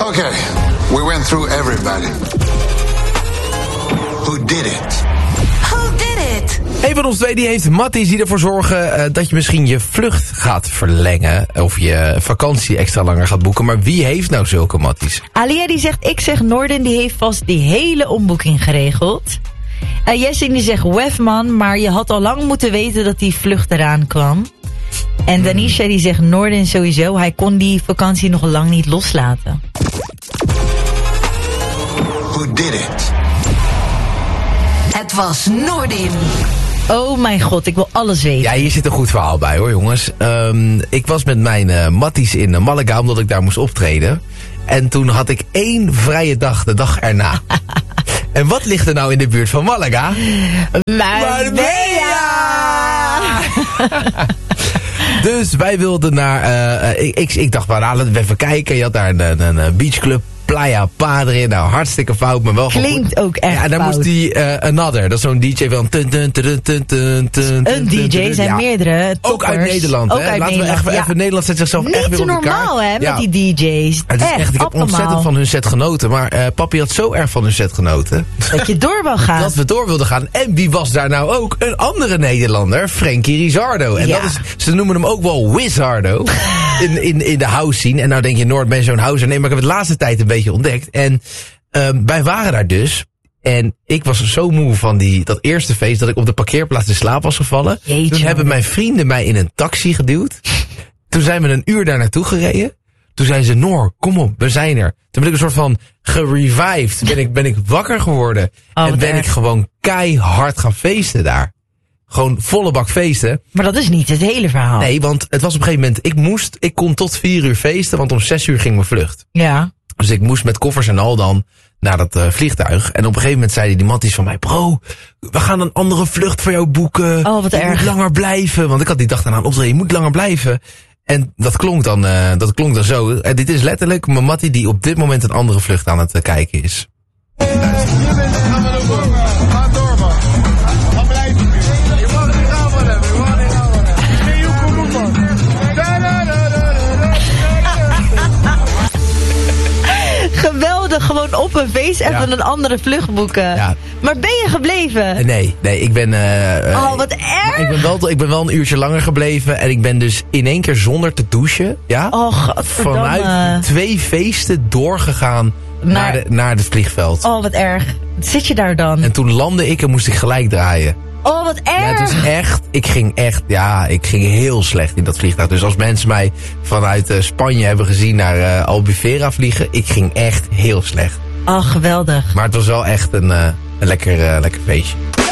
Okay, we went through everybody. Who did it? Een van ons twee die heeft Matties die ervoor zorgen dat je misschien je vlucht gaat verlengen. Of je vakantie extra langer gaat boeken. Maar wie heeft nou zulke Matties? Alia die zegt, ik zeg Noorden, die heeft vast die hele omboeking geregeld. Jessie die zegt Wefman, maar je had al lang moeten weten dat die vlucht eraan kwam. En Danisha die zegt Noorden sowieso, hij kon die vakantie nog lang niet loslaten. Who did it? Het was Noordin. Oh mijn god, ik wil alles weten. Ja, hier zit een goed verhaal bij hoor jongens. Ik was met mijn Matties in Malaga omdat ik daar moest optreden. En toen had ik 1 vrije dag, de dag erna. En wat ligt er nou in de buurt van Malaga? Marbella! Dus wij wilden naar... ik dacht, laten we even kijken. Je had daar een beachclub. Playa Padre, nou hartstikke fout, maar wel klinkt ook echt ja, en dan fout. moest die Another, dat is zo'n DJ van een DJ zijn meerdere toppers. Ook uit Nederland, ook hè? Uit Laten Nederland, we even Nederland zet zichzelf echt weer op elkaar. Niet normaal, hè, met die DJ's. Het is echt, ik heb ontzettend van hun set genoten, maar papi had zo erg van hun set genoten. Dat je door wil gaan. Dat we door wilden gaan. En wie was daar nou ook? Een andere Nederlander, Frankie Rizardo. En dat is, ze noemen hem ook wel Wizardo in de house scene. En nou denk je, Noord ben je zo'n houser. Nee, maar ik heb het de laatste tijd een beetje ontdekt. En wij waren daar dus. En ik was zo moe van dat eerste feest dat ik op de parkeerplaats in slaap was gevallen. Jeetje. Toen hebben mijn vrienden mij in een taxi geduwd. Toen zijn we 1 uur daar naartoe gereden. Toen zeiden ze, Noor, kom op, we zijn er. Toen ben ik een soort van gerevived. Ben ik wakker geworden. En ben ik gewoon keihard gaan feesten daar. Gewoon volle bak feesten. Maar dat is niet het hele verhaal. Nee, want het was op een gegeven moment... Ik kon tot 4 uur feesten, want om 6 uur ging mijn vlucht. Ja. Dus ik moest met koffers en al dan naar dat vliegtuig. En op een gegeven moment zeiden die matties van mij... Bro, we gaan een andere vlucht voor jou boeken. Oh, wat je erg. moet langer blijven. Want ik had die dag daarna optreden, je moet langer blijven. En dat klonk dan zo. En dit is letterlijk mijn mattie die op dit moment een andere vlucht aan het kijken is. Ga door, man. Ga blijven. Je mag het niet gaan van hem. Je mag het niet gaan van hem. Ik ben Joeko Roeman. Geweldig, gewoon op een feest even een andere vlucht boeken. Ja. Maar ben je gebleven? Nee, ik ben... wat erg! Ik ben wel een uurtje langer gebleven. En ik ben dus in 1 keer zonder te douchen. Ja, Oh, godverdamme. vanuit 2 feesten doorgegaan naar het vliegveld. Oh, wat erg. Zit je daar dan? En toen landde ik en moest ik gelijk draaien. Oh, wat erg! Ja, het is echt... Ik ging heel slecht in dat vliegtuig. Dus als mensen mij vanuit Spanje hebben gezien naar Albufeira vliegen... Ik ging echt heel slecht. Oh, geweldig. Maar het was wel echt een lekker feestje.